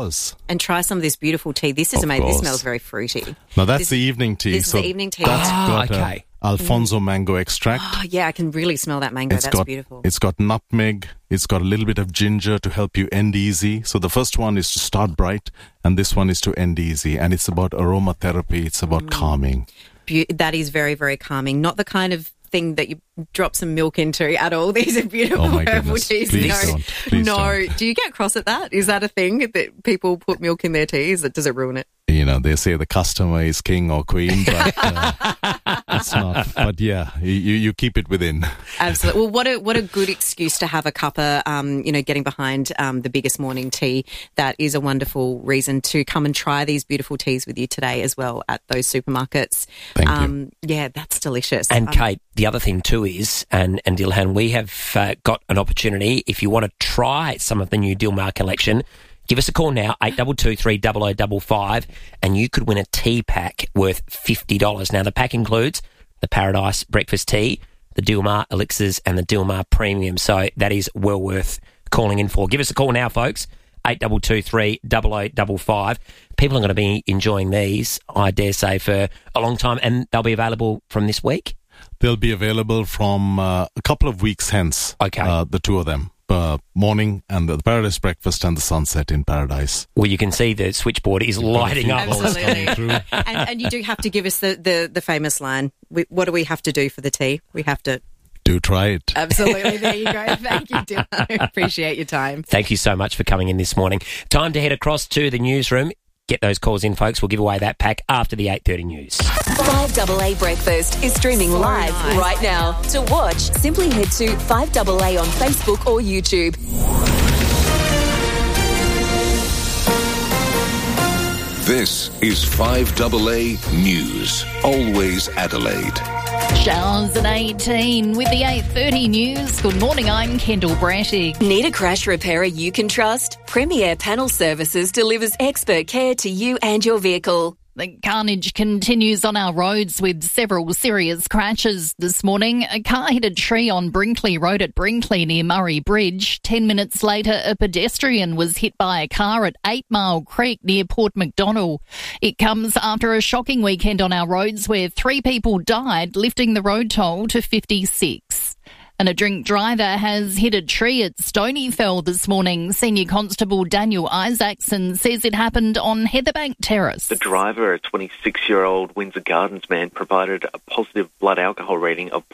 and try some of this beautiful tea. This is amazing. This smells very fruity. Now, that's the evening tea. This is the evening tea. That's got Alfonso mango extract. Oh, yeah, I can really smell that mango. That's beautiful. It's got nutmeg. It's got a little bit of ginger to help you end easy. So the first one is to start bright, and this one is to end easy. And it's about aromatherapy. It's about calming. That is very, very calming. Not the kind of thing that you drop some milk into at all. These are beautiful herbal teas. Please don't. Do you get cross at that? Is that a thing that people put milk in their teas? Does it ruin it? You know, they say the customer is king or queen, but it's not. But yeah, you keep it within. Absolutely. Well, what a good excuse to have a cuppa, getting behind the biggest morning tea. That is a wonderful reason to come and try these beautiful teas with you today as well at those supermarkets. Thank you. Yeah, that's delicious. And Kate, the other thing too is, and Dilhan, we have got an opportunity. If you want to try some of the new Dilmah collection, give us a call now, 8223 0055, and you could win a tea pack worth $50. Now, the pack includes the Paradise Breakfast Tea, the Dilmah Elixirs, and the Dilmah Premium. So that is well worth calling in for. Give us a call now, folks, 8223 0055. People are going to be enjoying these, I dare say, for a long time, and they'll be available from this week? They'll be available from a couple of weeks hence, the two of them. Morning and the Paradise Breakfast and the Sunset in Paradise. Well, you can see the switchboard is lighting up. Absolutely. and you do have to give us the famous line. What do we have to do for the tea? We have to... Do try it. Absolutely. There you go. Thank you, Dylan. I appreciate your time. Thank you so much for coming in this morning. Time to head across to the newsroom. Get those calls in, folks. We'll give away that pack after the 8:30 news. 5AA Breakfast is streaming live right now. To watch, simply head to 5AA on Facebook or YouTube. This is 5AA News. Always Adelaide. Showers at 18 with the 8:30 news. Good morning, I'm Kendall Brattig. Need a crash repairer you can trust? Premier Panel Services delivers expert care to you and your vehicle. The carnage continues on our roads with several serious crashes this morning. A car hit a tree on Brinkley Road at Brinkley near Murray Bridge. 10 minutes later, a pedestrian was hit by a car at 8 Mile Creek near Port MacDonnell. It comes after a shocking weekend on our roads where 3 people died, lifting the road toll to 56. And a drink driver has hit a tree at Stonyfell this morning. Senior Constable Daniel Isaacson says it happened on Heatherbank Terrace. The driver, a 26-year-old Windsor Gardens man, provided a positive blood alcohol reading of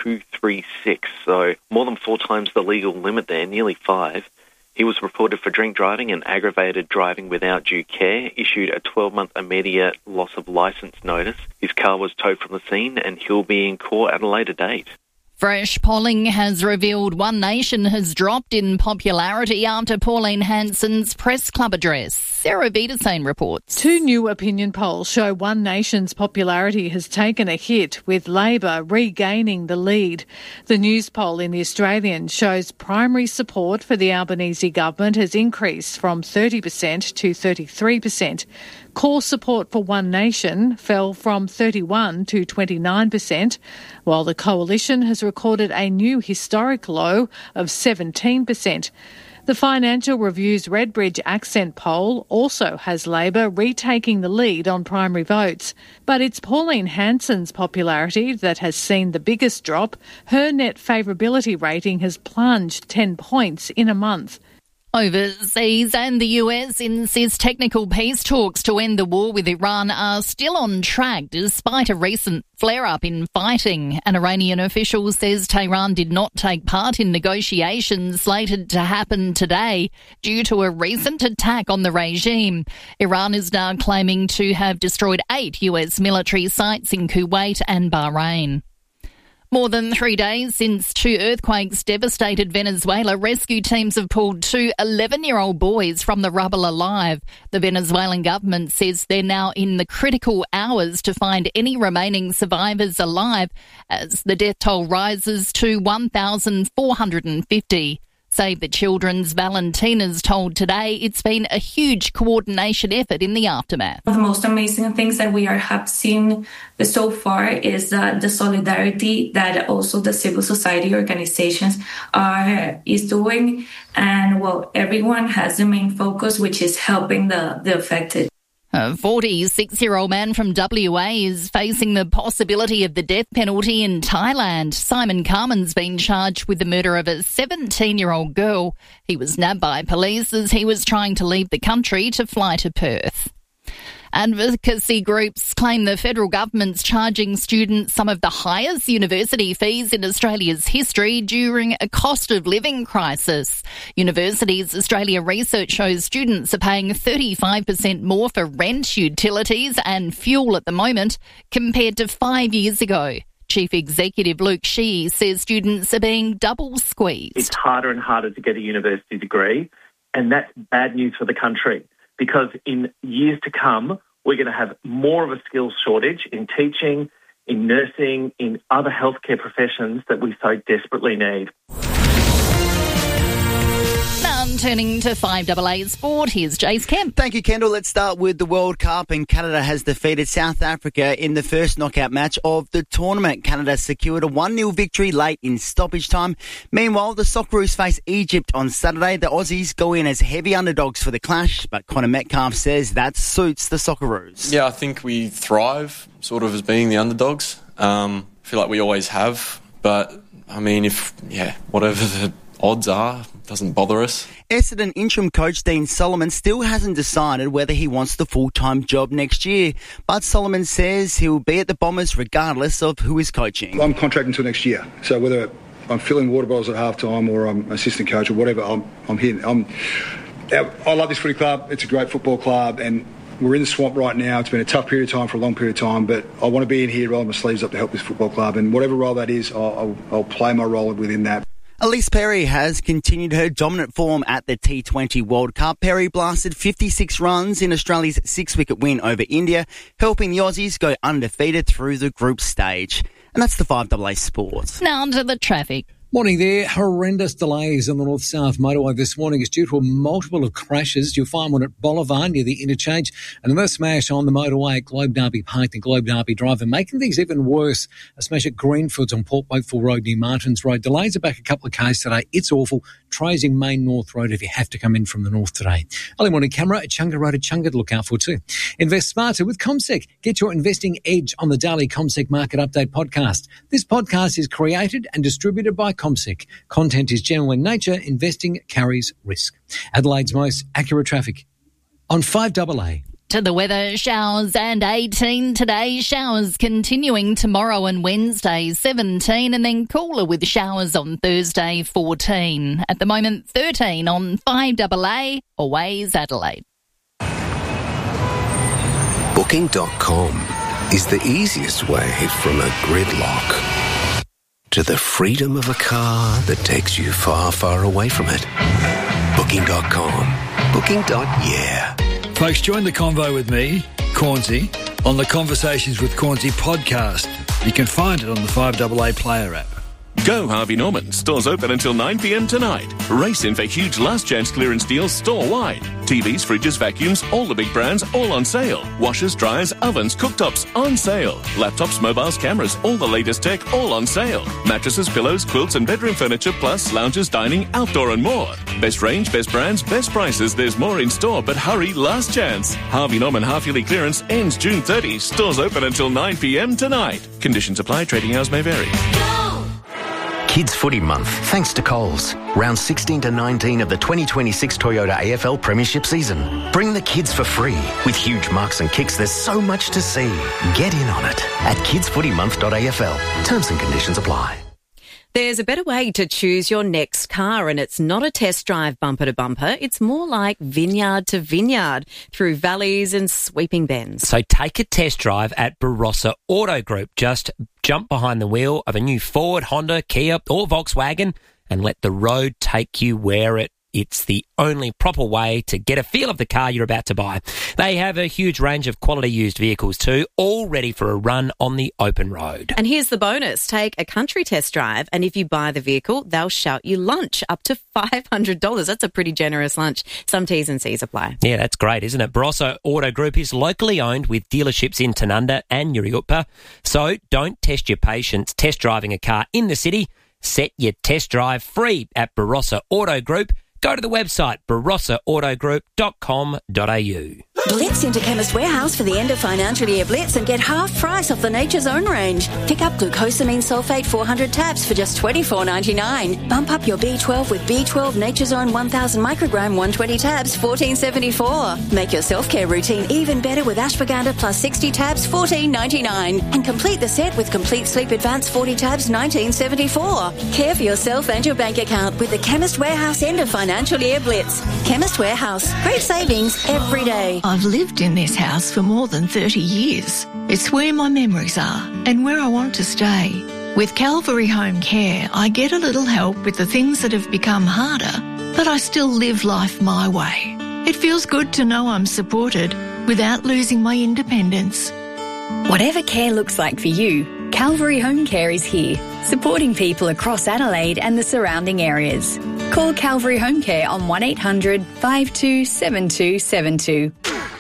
0.236, so more than 4 times the legal limit there, nearly 5. He was reported for drink driving and aggravated driving without due care, issued a 12-month immediate loss of licence notice. His car was towed from the scene and he'll be in court at a later date. Fresh polling has revealed One Nation has dropped in popularity after Pauline Hanson's press club address. Sarah Vitasane reports. 2 new opinion polls show One Nation's popularity has taken a hit, with Labor regaining the lead. The news poll in The Australian shows primary support for the Albanese government has increased from 30% to 33%. Core support for One Nation fell from 31% to 29%, while the coalition has recorded a new historic low of 17%. The Financial Review's Redbridge Accent poll also has Labor retaking the lead on primary votes. But it's Pauline Hanson's popularity that has seen the biggest drop. Her net favourability rating has plunged 10 points in a month. Overseas, and the US insists technical peace talks to end the war with Iran are still on track despite a recent flare-up in fighting. An Iranian official says Tehran did not take part in negotiations slated to happen today due to a recent attack on the regime. Iran is now claiming to have destroyed 8 US military sites in Kuwait and Bahrain. More than 3 days since 2 earthquakes devastated Venezuela, rescue teams have pulled 2 11-year-old boys from the rubble alive. The Venezuelan government says they're now in the critical hours to find any remaining survivors alive as the death toll rises to 1,450. Save the Children's Valentina's told Today it's been a huge coordination effort in the aftermath. One of the most amazing things that we have seen so far is the solidarity that also the civil society organizations is doing. And, well, everyone has the main focus, which is helping the affected. A 46-year-old man from WA is facing the possibility of the death penalty in Thailand. Simon Carmen's been charged with the murder of a 17-year-old girl. He was nabbed by police as he was trying to leave the country to fly to Perth. Advocacy groups claim the federal government's charging students some of the highest university fees in Australia's history during a cost of living crisis. Universities Australia research shows students are paying 35% more for rent, utilities and fuel at the moment compared to 5 years ago. Chief Executive Luke Sheehy says students are being double squeezed. It's harder and harder to get a university degree, and that's bad news for the country. Because in years to come, we're going to have more of a skills shortage in teaching, in nursing, in other healthcare professions that we so desperately need. Now turning to 5AA Sport, here's Jace Kemp. Thank you, Kendall. Let's start with the World Cup, and Canada has defeated South Africa in the first knockout match of the tournament. Canada secured a 1-0 victory late in stoppage time. Meanwhile, the Socceroos face Egypt on Saturday. The Aussies go in as heavy underdogs for the clash, but Connor Metcalf says that suits the Socceroos. Yeah, I think we thrive sort of as being the underdogs. I feel like we always have, but I mean, whatever the odds are, doesn't bother us. Essendon interim coach Dean Solomon still hasn't decided whether he wants the full-time job next year, but Solomon says he'll be at the Bombers regardless of who is coaching. I'm contracted until next year, so whether I'm filling water bottles at half-time or I'm assistant coach or whatever, I'm here. I love this footy club. It's a great football club, and we're in the swamp right now. It's been a tough period of time for a long period of time, but I want to be in here, rolling my sleeves up to help this football club, and whatever role that is, I'll play my role within that. Elise Perry has continued her dominant form at the T20 World Cup. Perry blasted 56 runs in Australia's 6-wicket win over India, helping the Aussies go undefeated through the group stage. And that's the 5AA Sports. Now onto the traffic. Morning there. Horrendous delays on the north-south motorway this morning. It's due to a multiple of crashes. You'll find one at Bolivar near the interchange, and another smash on the motorway at Globe Derby Park and Globe Derby Drive. And making things even worse, a smash at Greenfields on Port Wakeful Road near Martins Road. Delays are back a couple of k's today. It's awful. Try using Main North Road if you have to come in from the north today. Early morning camera at Chunga Road at Chunga to look out for too. Invest smarter with CommSec. Get your investing edge on the daily CommSec Market Update podcast. This podcast is created and distributed by CommSec. Content is general in nature. Investing carries risk. Adelaide's most accurate traffic on 5AA. To the weather, showers and 18 today, showers continuing tomorrow and Wednesday 17, and then cooler with showers on Thursday 14. At the moment 13 on 5AA, Always Adelaide. Booking.com is the easiest way from a gridlock to the freedom of a car that takes you far, far away from it. Booking.com. Booking.yeah. Folks, join the convo with me, Cornsey, on the Conversations with Cornsey podcast. You can find it on the 5AA Player app. Go Harvey Norman. Stores open until 9 p.m. tonight. Race in for huge last chance clearance deals store-wide. TVs, fridges, vacuums, all the big brands, all on sale. Washers, dryers, ovens, cooktops, on sale. Laptops, mobiles, cameras, all the latest tech, all on sale. Mattresses, pillows, quilts and bedroom furniture, plus lounges, dining, outdoor and more. Best range, best brands, best prices. There's more in store, but hurry, last chance. Harvey Norman half-yearly clearance ends June 30. Stores open until 9 p.m. tonight. Conditions apply. Trading hours may vary. Kids Footy Month, thanks to Coles. Round 16 to 19 of the 2026 Toyota AFL Premiership season. Bring the kids for free. With huge marks and kicks, there's so much to see. Get in on it at kidsfootymonth.afl. Terms and conditions apply. There's a better way to choose your next car, and it's not a test drive bumper to bumper. It's more like vineyard to vineyard through valleys and sweeping bends. So take a test drive at Barossa Auto Group. Just jump behind the wheel of a new Ford, Honda, Kia or Volkswagen and let the road take you where it It's the only proper way to get a feel of the car you're about to buy. They have a huge range of quality used vehicles too, all ready for a run on the open road. And here's the bonus. Take a country test drive, and if you buy the vehicle, they'll shout you lunch up to $500. That's a pretty generous lunch. Some T's and C's apply. Yeah, that's great, isn't it? Barossa Auto Group is locally owned with dealerships in Tanunda and Yuriuppa. So don't test your patience test driving a car in the city. Set your test drive free at Barossa Auto Group. Go to the website barossaAutogroup.com.au. Blitz into Chemist Warehouse for the end of financial year Blitz and get half price off the Nature's Own range. Pick up glucosamine sulfate 400 tabs for just $24.99. Bump up your B12 with B12 Nature's Own 1000 microgram 120 tabs, $14.74. Make your self-care routine even better with ashwagandha plus 60 tabs, $14.99. And complete the set with Complete Sleep Advance 40 tabs, $19.74. Care for yourself and your bank account with the Chemist Warehouse end of financial year Blitz. Chemist Warehouse. Great savings every day. I've lived in this house for more than 30 years. It's where my memories are and where I want to stay. With Calvary Home Care, I get a little help with the things that have become harder, but I still live life my way. It feels good to know I'm supported without losing my independence. Whatever care looks like for you, Calvary Home Care is here, supporting people across Adelaide and the surrounding areas. Call Calvary Home Care on 1800 527272.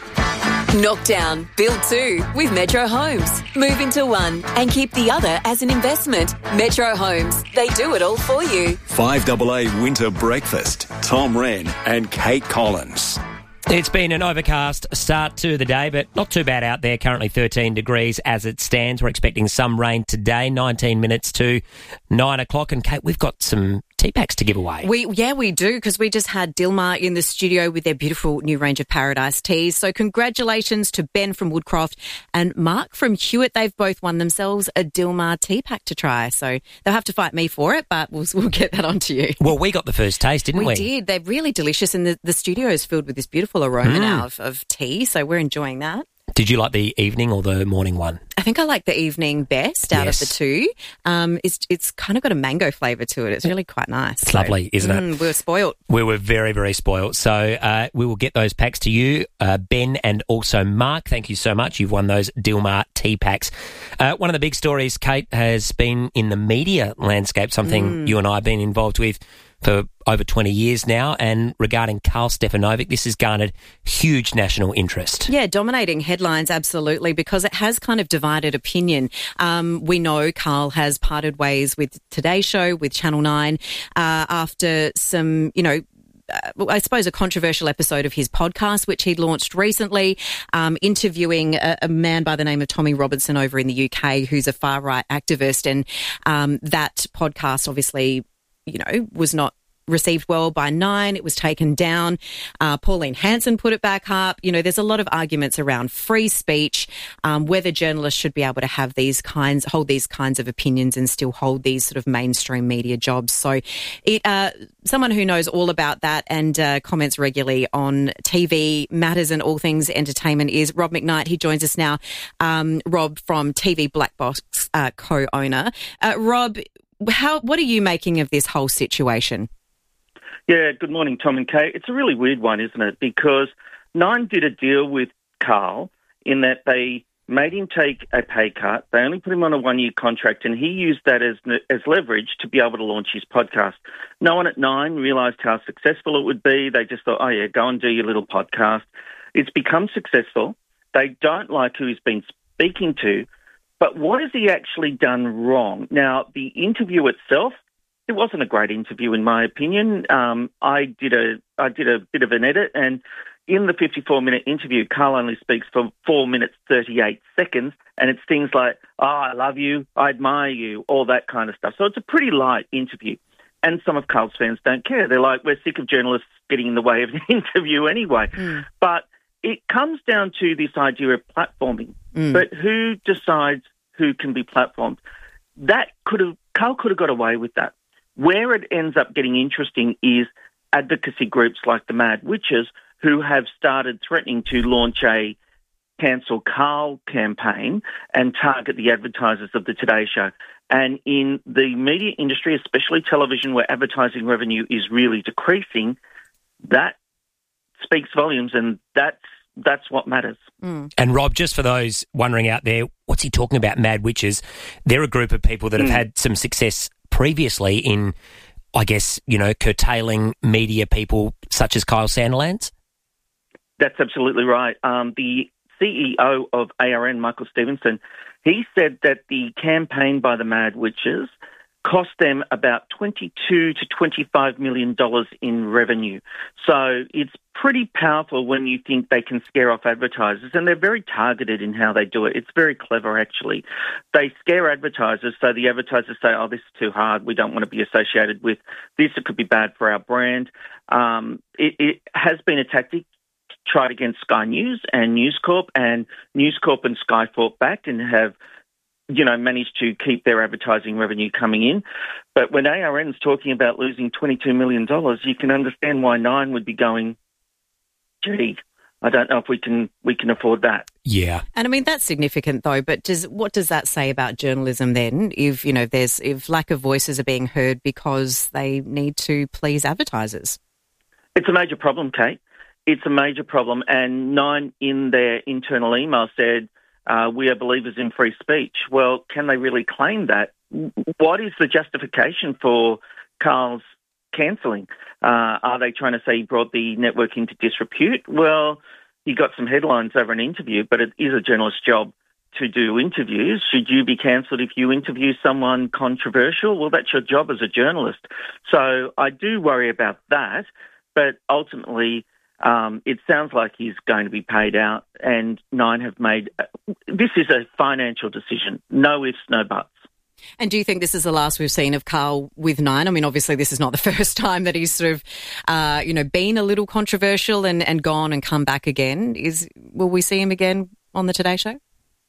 Knock down, build two with Metro Homes. Move into one and keep the other as an investment. Metro Homes, they do it all for you. 5AA Winter Breakfast. Tom Wren and Kate Collins. It's been an overcast start to the day, but not too bad out there. Currently 13 degrees as it stands. We're expecting some rain today, 19 minutes to 9 o'clock. And Kate, we've got some tea packs to give away. We do, because we just had Dilmah in the studio with their beautiful new range of Paradise teas. So congratulations to Ben from Woodcroft and Mark from Hewitt. They've both won themselves a Dilmah tea pack to try. So they'll have to fight me for it, but we'll get that on to you. Well, we got the first taste, didn't we? We did. They're really delicious, and the studio is filled with this beautiful aroma now of tea, so we're enjoying that. Did you like the evening or the morning one? I think I like the evening best out of the two. It's kind of got a mango flavour to it. It's really quite nice. It's lovely, isn't it? We were spoilt. We were very, very spoilt. So we will get those packs to you, Ben and also Mark. Thank you so much. You've won those Dilmah tea packs. One of the big stories, Kate, has been in the media landscape, something you and I have been involved with for over 20 years now, and regarding Karl Stefanovic, this has garnered huge national interest. Yeah, dominating headlines, absolutely, because it has kind of divided opinion. We know Karl has parted ways with Today Show, with Channel 9, after some, I suppose a controversial episode of his podcast, which he'd launched recently, interviewing a man by the name of Tommy Robinson over in the UK, who's a far-right activist. And that podcast obviously, was not received well by Nine. It was taken down. Pauline Hanson put it back up. There's a lot of arguments around free speech, whether journalists should be able to hold these kinds of opinions and still hold these sort of mainstream media jobs. So someone who knows all about that and comments regularly on TV matters and all things entertainment is Rob McKnight. He joins us now. Rob from TV Black Box co-owner. Rob, what are you making of this whole situation? Yeah, good morning, Tom and Kate. It's a really weird one, isn't it? Because Nine did a deal with Karl in that they made him take a pay cut. They only put him on a one-year contract, and he used that as leverage to be able to launch his podcast. No one at Nine realised how successful it would be. They just thought, go and do your little podcast. It's become successful. They don't like who he's been speaking to. But what has he actually done wrong? Now, the interview itself, it wasn't a great interview in my opinion. I did a bit of an edit, and in the 54-minute interview, Karl only speaks for 4 minutes, 38 seconds, and it's things like, I love you, I admire you, all that kind of stuff. So it's a pretty light interview. And some of Karl's fans don't care. They're like, we're sick of journalists getting in the way of the interview anyway. But it comes down to this idea of platforming. But who decides who can be platformed? Karl could have got away with that. Where it ends up getting interesting is advocacy groups like the Mad Witches, who have started threatening to launch a Cancel Karl campaign and target the advertisers of the Today Show. And in the media industry, especially television, where advertising revenue is really decreasing, that speaks volumes, and that's what matters. And Rob, just for those wondering out there, what's he talking about, Mad Witches? They're a group of people that have had some success previously in, I guess, curtailing media people such as Kyle Sandilands? That's absolutely right. The CEO of ARN, Michael Stevenson, he said that the campaign by the Mad Witches cost them about $22 to $25 million in revenue. So it's pretty powerful when you think they can scare off advertisers, and they're very targeted in how they do it. It's very clever, actually. They scare advertisers, so the advertisers say, oh, this is too hard, we don't want to be associated with this, it could be bad for our brand. It has been a tactic tried against Sky News and News Corp, and News Corp and Sky fought back and have managed to keep their advertising revenue coming in. But when ARN's talking about losing $22 million, you can understand why Nine would be going, gee, I don't know if we can afford that. Yeah. And I mean, that's significant though, but what does that say about journalism then if lack of voices are being heard because they need to please advertisers? It's a major problem, Kate. It's a major problem. And Nine in their internal email said, we are believers in free speech. Well, can they really claim that? What is the justification for Carl's cancelling? Are they trying to say he brought the network into disrepute? Well, he got some headlines over an interview, but it is a journalist's job to do interviews. Should you be cancelled if you interview someone controversial? Well, that's your job as a journalist. So I do worry about that, but ultimately it sounds like he's going to be paid out, and Nine have made... This is a financial decision. No ifs, no buts. And do you think this is the last we've seen of Carl with Nine? I mean, obviously this is not the first time that he's sort of, been a little controversial and gone and come back again. Will we see him again on the Today Show?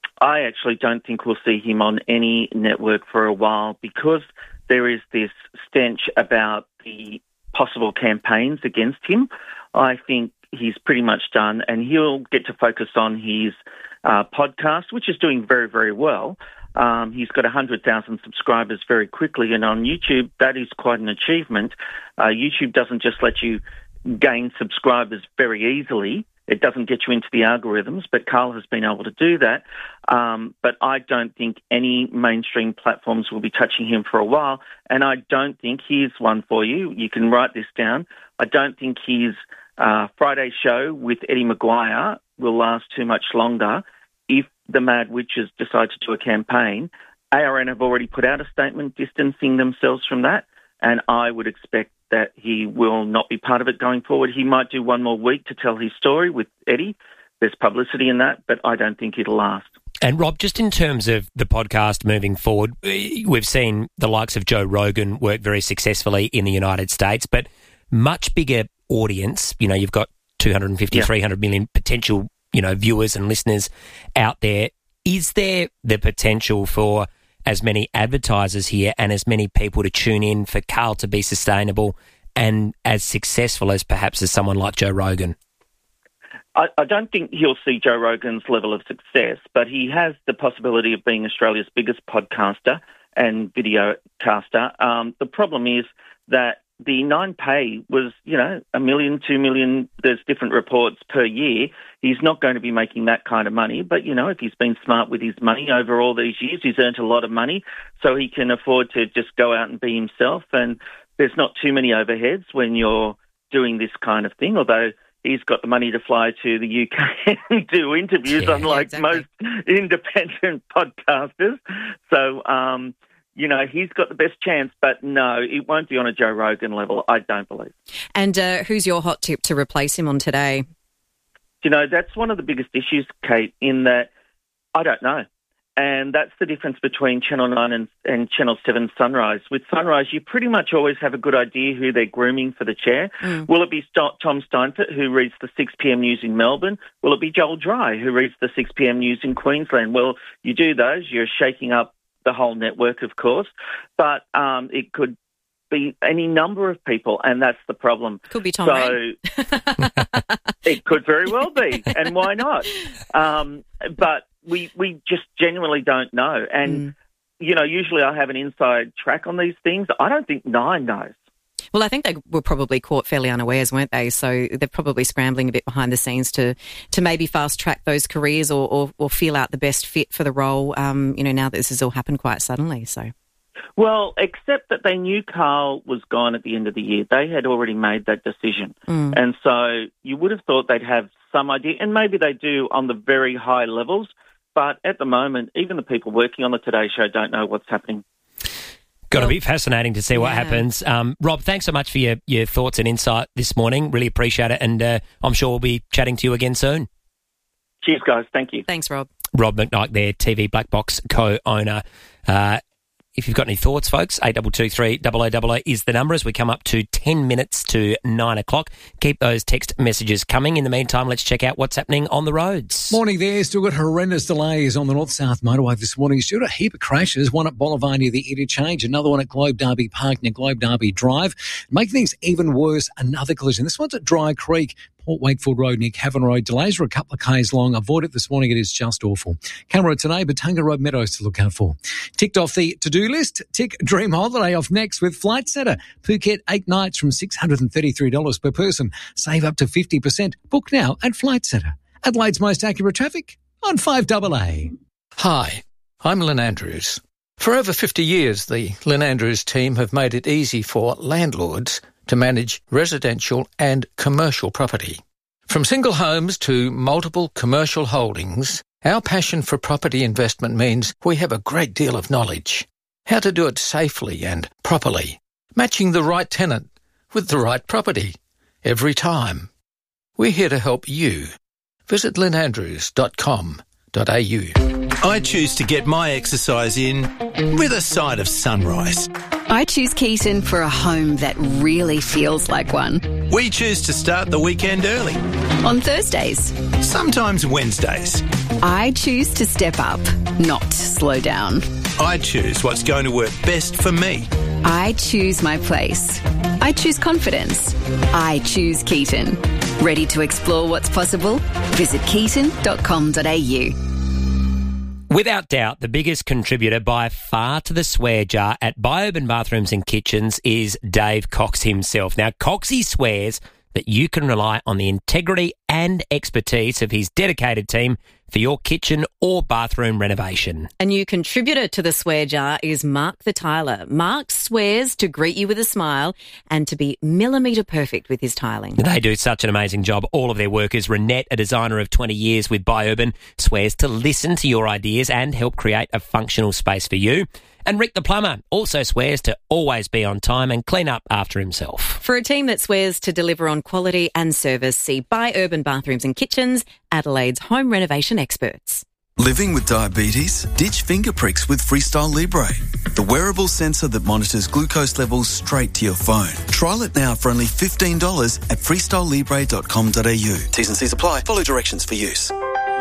I actually don't think we'll see him on any network for a while because there is this stench about the possible campaigns against him. I think he's pretty much done, and he'll get to focus on his podcast, which is doing very, very well. He's got 100,000 subscribers very quickly, and on YouTube, that is quite an achievement. YouTube doesn't just let you gain subscribers very easily. It doesn't get you into the algorithms, but Carl has been able to do that. But I don't think any mainstream platforms will be touching him for a while, and I don't think here's one for you. You can write this down. I don't think his Friday show with Eddie Maguire will last too much longer if the Mad Witches decide to do a campaign. ARN have already put out a statement distancing themselves from that, and I would expect that he will not be part of it going forward. He might do one more week to tell his story with Eddie. There's publicity in that, but I don't think it'll last. And Rob, just in terms of the podcast moving forward, we've seen the likes of Joe Rogan work very successfully in the United States, but much bigger audience. You've got 250, 300 million potential, viewers and listeners out there. Is there the potential for as many advertisers here and as many people to tune in for Carl to be sustainable and as successful as perhaps as someone like Joe Rogan? I don't think he'll see Joe Rogan's level of success, but he has the possibility of being Australia's biggest podcaster and videocaster. The problem is that the Nine pay was, $1 million, $2 million. There's different reports per year. He's not going to be making that kind of money. But, if he's been smart with his money over all these years, he's earned a lot of money, so he can afford to just go out and be himself. And there's not too many overheads when you're doing this kind of thing, although he's got the money to fly to the UK and do interviews, unlike most independent podcasters. So, he's got the best chance, but no, it won't be on a Joe Rogan level, I don't believe. And who's your hot tip to replace him on Today? That's one of the biggest issues, Kate, in that I don't know. And that's the difference between Channel 9 and Channel 7 Sunrise. With Sunrise, you pretty much always have a good idea who they're grooming for the chair. Will it be Tom Steinfort, who reads the 6 p.m. news in Melbourne? Will it be Joel Dry, who reads the 6 p.m. news in Queensland? Well, you do those, you're shaking up the whole network, of course, but it could be any number of people, and that's the problem. Could be Tom Rain. It could very well be, and why not? But we just genuinely don't know. And, usually I have an inside track on these things. I don't think Nine knows. Well, I think they were probably caught fairly unawares, weren't they? So they're probably scrambling a bit behind the scenes to maybe fast-track those careers or feel out the best fit for the role, now that this has all happened quite suddenly. So. Well, except that they knew Carl was gone at the end of the year. They had already made that decision. And so you would have thought they'd have some idea, and maybe they do on the very high levels, but at the moment, even the people working on the Today Show don't know what's happening. Got to be fascinating to see what happens. Rob, thanks so much for your thoughts and insight this morning. Really appreciate it, and I'm sure we'll be chatting to you again soon. Cheers, guys. Thank you. Thanks, Rob. Rob McKnight there, TV Black Box co-owner. If you've got any thoughts, folks, 8223 0000 is the number as we come up to 10 minutes to 9 o'clock. Keep those text messages coming. In the meantime, let's check out what's happening on the roads. Morning there. Still got horrendous delays on the north-south motorway this morning. Still got a heap of crashes. One at Bolivar near the interchange, another one at Globe Derby Park near Globe Derby Drive. Making things even worse, another collision. This one's at Dry Creek, Port Wakefield Road near Cavan Road. Delays are a couple of k's long. Avoid it this morning. It is just awful. Camera today, Batunga Road Meadows to look out for. Ticked off the to-do list. Tick Dream Holiday off next with Flight Centre. Phuket 8 nights from $633 per person. Save up to 50%. Book now at Flight Centre. Adelaide's most accurate traffic on 5AA. Hi, I'm Lynn Andrews. For over 50 years, the Lynn Andrews team have made it easy for landlords to manage residential and commercial property. From single homes to multiple commercial holdings, our passion for property investment means we have a great deal of knowledge. How to do it safely and properly, matching the right tenant with the right property every time. We're here to help you. Visit lynandrews.com.au. I choose to get my exercise in with a side of sunrise. I choose Keaton for a home that really feels like one. We choose to start the weekend early. On Thursdays. Sometimes Wednesdays. I choose to step up, not slow down. I choose what's going to work best for me. I choose my place. I choose confidence. I choose Keaton. Ready to explore what's possible? Visit keaton.com.au. Without doubt, the biggest contributor by far to the swear jar at Biourban Bathrooms and Kitchens is Dave Cox himself. Now, Coxie swears that you can rely on the integrity and expertise of his dedicated team for your kitchen or bathroom renovation. A new contributor to the swear jar is Mark the Tiler. Mark swears to greet you with a smile and to be millimetre perfect with his tiling. They do such an amazing job. All of their workers. Renette, a designer of 20 years with Biourban, swears to listen to your ideas and help create a functional space for you. And Rick the plumber also swears to always be on time and clean up after himself. For a team that swears to deliver on quality and service, see Biourban Bathrooms and Kitchens, Adelaide's home renovation experts. Living with diabetes? Ditch finger pricks with Freestyle Libre, the wearable sensor that monitors glucose levels straight to your phone. Trial it now for only $15 at freestylelibre.com.au. T's and C's apply. Follow directions for use.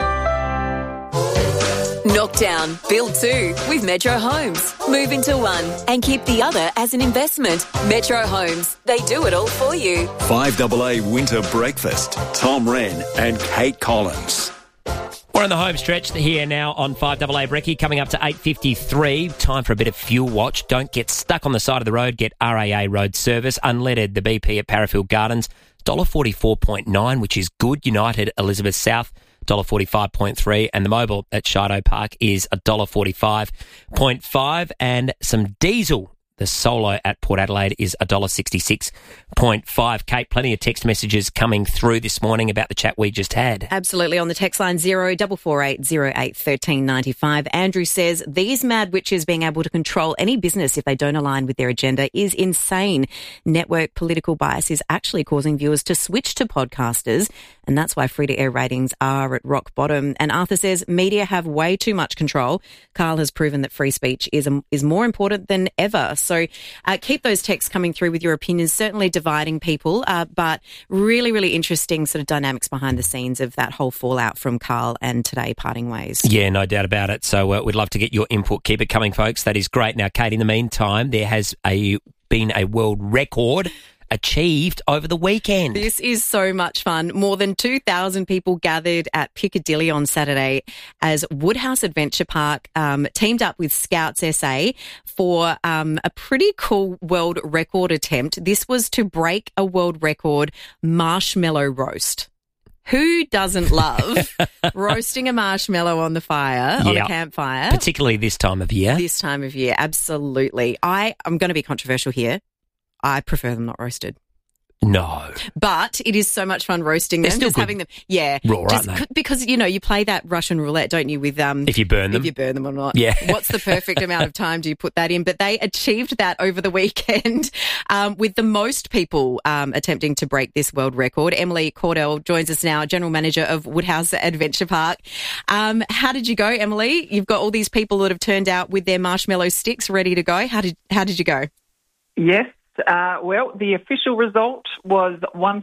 Knockdown, build two with Metro Homes. Move into one and keep the other as an investment. Metro Homes, they do it all for you. 5AA Winter Breakfast. Tom Wren and Kate Collins. We're on the home stretch here now on 5AA Brekkie, coming up to 8:53. Time for a bit of fuel watch. Don't get stuck on the side of the road. Get RAA Road Service. Unleaded, the BP at Parafield Gardens, $1.44.9, which is good. United, Elizabeth South, $1.45.3, and the Mobile at Shido Park is $1.45.5, and some diesel. The Solo at Port Adelaide is $1.66.5. Kate, plenty of text messages coming through this morning about the chat we just had. Absolutely. On the text line 0448 08 1395, Andrew says, these mad witches being able to control any business if they don't align with their agenda is insane. Network political bias is actually causing viewers to switch to podcasters, and that's why free-to-air ratings are at rock bottom. And Arthur says, media have way too much control. Carl has proven that free speech is more important than ever. So keep those texts coming through with your opinions, certainly dividing people, but really, really interesting sort of dynamics behind the scenes of that whole fallout from Carl and Today parting ways. Yeah, no doubt about it. So we'd love to get your input. Keep it coming, folks. That is great. Now, Kate, in the meantime, there has been a world record achieved over the weekend. This is so much fun. More than 2,000 people gathered at Piccadilly on Saturday as Woodhouse Adventure Park teamed up with Scouts SA for a pretty cool world record attempt. This was to break a world record marshmallow roast. Who doesn't love roasting a marshmallow on the fire, on a campfire? Particularly this time of year. This time of year, absolutely. I'm going to be controversial here. I prefer them not roasted. No. But it is so much fun roasting them. They're still just good. having them. Yeah. Raw, aren't they? Because, you play that Russian roulette, don't you, with if you burn them. If you burn them or not. Yeah. What's the perfect amount of time do you put that in? But they achieved that over the weekend with the most people attempting to break this world record. Emily Cordell joins us now, General Manager of Woodhouse Adventure Park. How did you go, Emily? You've got all these people that have turned out with their marshmallow sticks ready to go. How did you go? Yes. Well, the official result was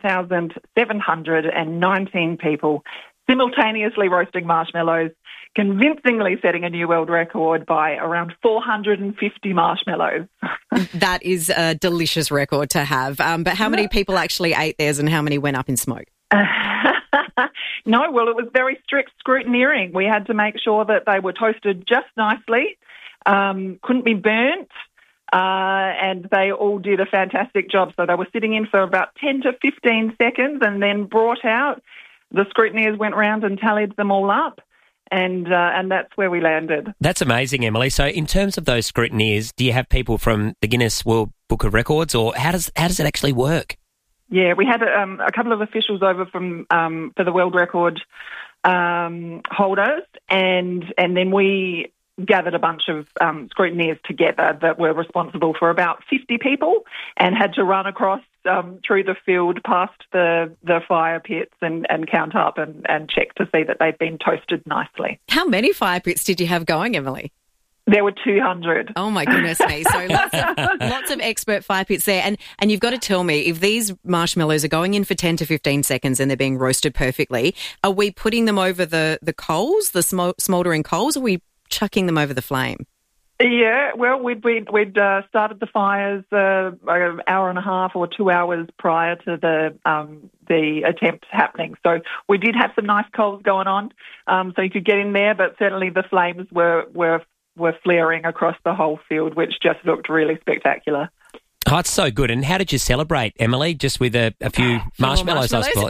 1,719 people simultaneously roasting marshmallows, convincingly setting a new world record by around 450 marshmallows. That is a delicious record to have. But how many people actually ate theirs and how many went up in smoke? No, well, it was very strict scrutineering. We had to make sure that they were toasted just nicely, couldn't be burnt. And they all did a fantastic job. So they were sitting in for about 10 to 15 seconds and then brought out. The scrutineers went round and tallied them all up, and that's where we landed. That's amazing, Emily. So in terms of those scrutineers, do you have people from the Guinness World Book of Records, or how does it actually work? Yeah, we had a couple of officials over from for the world record holders, and then we gathered a bunch of scrutineers together that were responsible for about 50 people and had to run across through the field past the fire pits and count up and check to see that they'd been toasted nicely. How many fire pits did you have going, Emily? There were 200. Oh, my goodness me. So lots of expert fire pits there. And you've got to tell me, if these marshmallows are going in for 10 to 15 seconds and they're being roasted perfectly, are we putting them over the coals, the smouldering coals, or are we chucking them over the flame? Yeah, well, we'd started the fires an hour and a half or 2 hours prior to the attempt happening. So we did have some nice coals going on, so you could get in there, but certainly the flames were flaring across the whole field, which just looked really spectacular. Oh, it's so good. And how did you celebrate, Emily? Just with a few marshmallows, I suppose.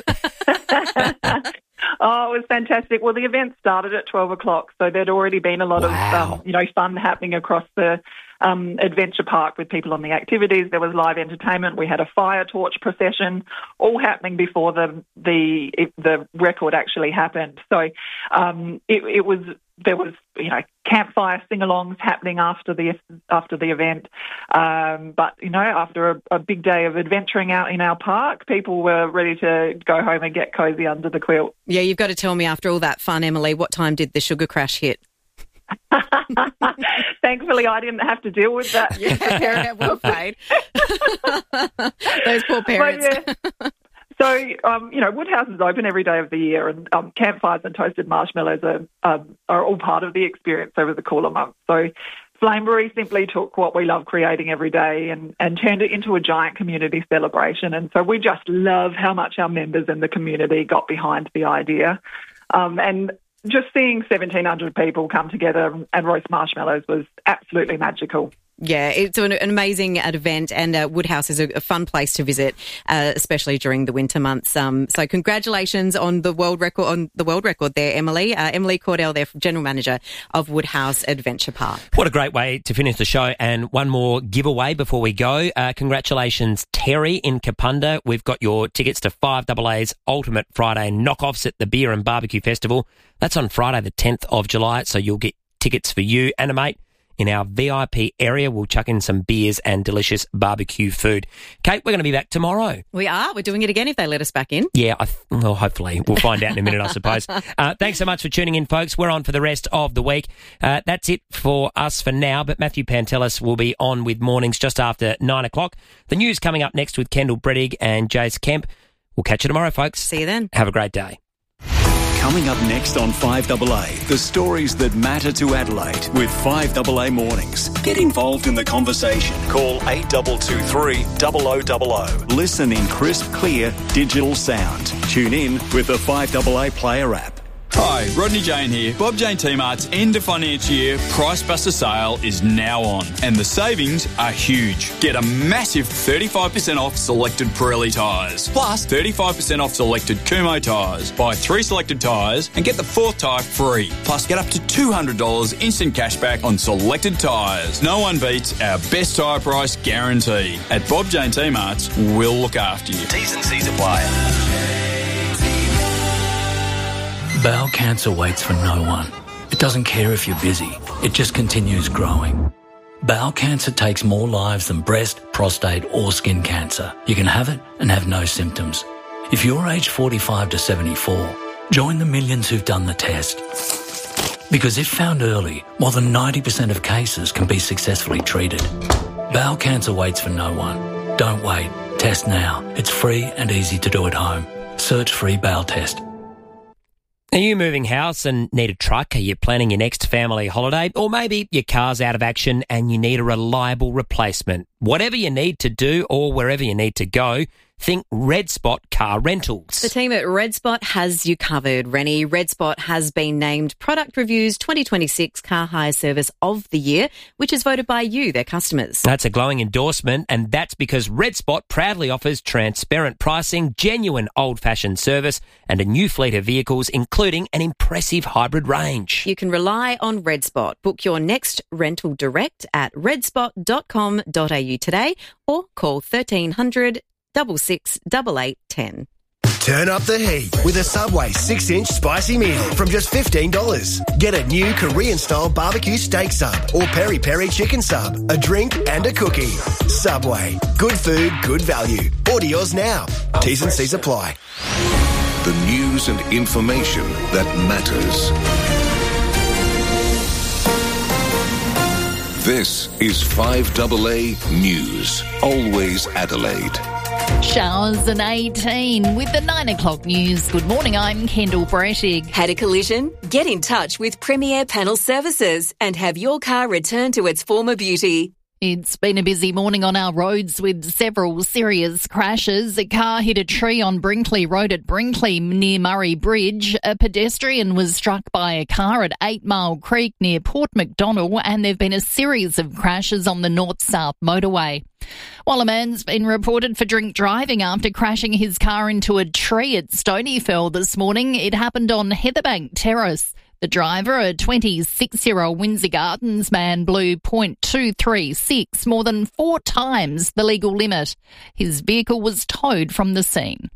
Oh, it was fantastic. Well, the event started at 12 o'clock, so there'd already been a lot of fun happening across the adventure park with people on the activities. There was live entertainment. We had a fire torch procession, all happening before the record actually happened. So there was campfire sing-alongs happening after the event. But after a big day of adventuring out in our park, people were ready to go home and get cozy under the quilt. Yeah, you've got to tell me, after all that fun, Emily, what time did the sugar crash hit? Thankfully, I didn't have to deal with that. Yeah, well paid. Those poor parents. So, Woodhouse is open every day of the year, and campfires and toasted marshmallows are all part of the experience over the cooler months. So Flameberry simply took what we love creating every day and turned it into a giant community celebration. And so we just love how much our members in the community got behind the idea. And just seeing 1,700 people come together and roast marshmallows was absolutely magical. Yeah, it's an amazing event, and Woodhouse is a fun place to visit, especially during the winter months. So congratulations on the world record there, Emily. Emily Cordell there, General Manager of Woodhouse Adventure Park. What a great way to finish the show. And one more giveaway before we go. Congratulations, Terry in Kapunda. We've got your tickets to 5AA's Ultimate Friday Knockoffs at the Beer and Barbecue Festival. That's on Friday the 10th of July, so you'll get tickets for you and a mate. In our VIP area, we'll chuck in some beers and delicious barbecue food. Kate, we're going to be back tomorrow. We are. We're doing it again if they let us back in. Yeah, well, hopefully. We'll find out in a minute, I suppose. Thanks so much for tuning in, folks. We're on for the rest of the week. That's it for us for now, but Matthew Pantelis will be on with mornings just after 9 o'clock. The news coming up next with Kendall Bredig and Jace Kemp. We'll catch you tomorrow, folks. See you then. Have a great day. Coming up next on 5AA, the stories that matter to Adelaide with 5AA Mornings. Get involved in the conversation. Call 8223 0000. Listen in crisp, clear, digital sound. Tune in with the 5AA Player app. Hi, Rodney Jane here. Bob Jane T-Mart's end of financial year Price Buster sale is now on, and the savings are huge. Get a massive 35% off selected Pirelli tyres, plus 35% off selected Kumho tyres. Buy 3 selected tyres and get the 4th tyre free, plus get up to $200 instant cashback on selected tyres. No one beats our best tyre price guarantee. At Bob Jane T-Mart's, we'll look after you. T's and C's apply. Bowel cancer waits for no one. It doesn't care if you're busy. It just continues growing. Bowel cancer takes more lives than breast, prostate or skin cancer. You can have it and have no symptoms. If you're aged 45 to 74, join the millions who've done the test. Because if found early, more than 90% of cases can be successfully treated. Bowel cancer waits for no one. Don't wait. Test now. It's free and easy to do at home. Search free bowel test. Are you moving house and need a truck? Are you planning your next family holiday? Or maybe your car's out of action and you need a reliable replacement. Whatever you need to do or wherever you need to go, think Red Spot Car Rentals. The team at Red Spot has you covered, Rennie. Red Spot has been named Product Review's 2026 Car Hire Service of the Year, which is voted by you, their customers. That's a glowing endorsement, and that's because Red Spot proudly offers transparent pricing, genuine old-fashioned service, and a new fleet of vehicles, including an impressive hybrid range. You can rely on Red Spot. Book your next rental direct at redspot.com.au today or call 1300 66 8810. Turn up the heat with a Subway 6-inch spicy meal from just $15. Get a new Korean-style barbecue steak sub or peri-peri chicken sub, a drink and a cookie. Subway. Good food, good value. Order yours now. T's and C's apply. The news and information that matters. This is 5AA News. Always Adelaide. Showers and 18 with the 9 o'clock news. Good morning, I'm Kendall Brettig. Had a collision? Get in touch with Premier Panel Services and have your car returned to its former beauty. It's been a busy morning on our roads with several serious crashes. A car hit a tree on Brinkley Road at Brinkley near Murray Bridge. A pedestrian was struck by a car at 8 Mile Creek near Port MacDonnell, and there have been a series of crashes on the north-south motorway. While a man's been reported for drink driving after crashing his car into a tree at Stonyfell this morning. It happened on Heatherbank Terrace. The driver, a 26-year-old Windsor Gardens man, blew .236, more than 4 times the legal limit. His vehicle was towed from the scene.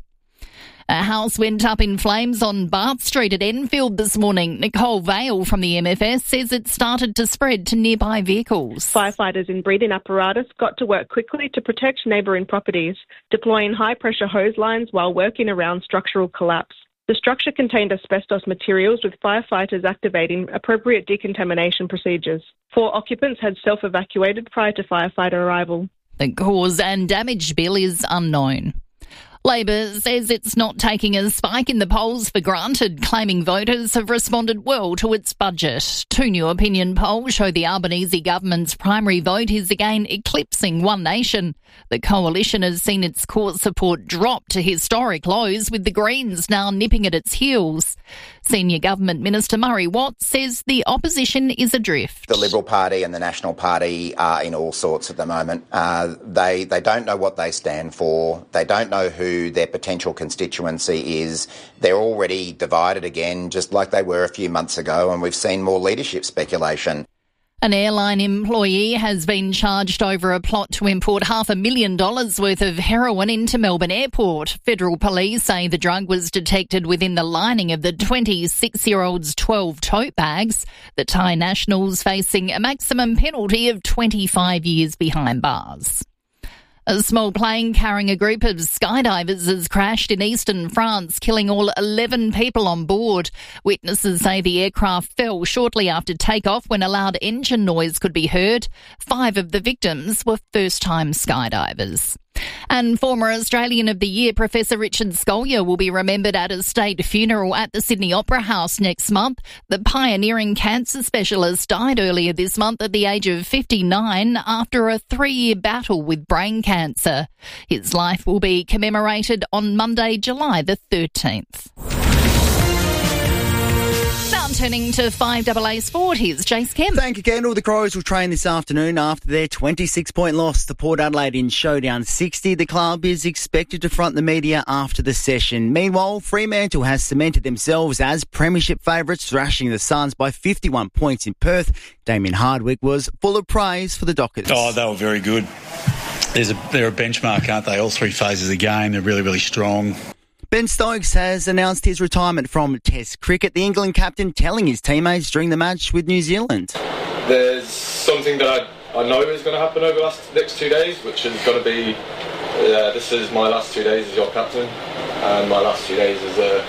A house went up in flames on Bath Street at Enfield this morning. Nicole Vale from the MFS says it started to spread to nearby vehicles. Firefighters in breathing apparatus got to work quickly to protect neighbouring properties, deploying high-pressure hose lines while working around structural collapse. The structure contained asbestos materials, with firefighters activating appropriate decontamination procedures. 4 occupants had self-evacuated prior to firefighter arrival. The cause and damage bill is unknown. Labor says it's not taking a spike in the polls for granted, claiming voters have responded well to its budget. 2 new opinion polls show the Albanese government's primary vote is again eclipsing One Nation. The coalition has seen its court support drop to historic lows, with the Greens now nipping at its heels. Senior Government Minister Murray Watt says the opposition is adrift. The Liberal Party and the National Party are in all sorts at the moment. They don't know what they stand for. They don't know who their potential constituency is. They're already divided again, just like they were a few months ago, and we've seen more leadership speculation. An airline employee has been charged over a plot to import $500,000 worth of heroin into Melbourne Airport. Federal police say the drug was detected within the lining of the 26-year-old's 12 tote bags. The Thai national's facing a maximum penalty of 25 years behind bars. A small plane carrying a group of skydivers has crashed in eastern France, killing all 11 people on board. Witnesses say the aircraft fell shortly after takeoff when a loud engine noise could be heard. 5 of the victims were first-time skydivers. And former Australian of the Year Professor Richard Scolyer will be remembered at a state funeral at the Sydney Opera House next month. The pioneering cancer specialist died earlier this month at the age of 59 after a 3-year battle with brain cancer. His life will be commemorated on Monday, July the 13th. Now turning to 5AA Sport, here's Jace Kemp. Thank you, Kendall. The Crows will train this afternoon after their 26-point loss to Port Adelaide in Showdown 60. The club is expected to front the media after the session. Meanwhile, Fremantle has cemented themselves as premiership favourites, thrashing the Suns by 51 points in Perth. Damien Hardwick was full of praise for the Dockers. Oh, they were very good. They're a benchmark, aren't they? All three phases of the game, they're really, really strong. Ben Stokes has announced his retirement from Test cricket. The England captain telling his teammates during the match with New Zealand. There's something that I know is going to happen over the next 2 days, which is going to be, this is my last 2 days as your captain, and my last 2 days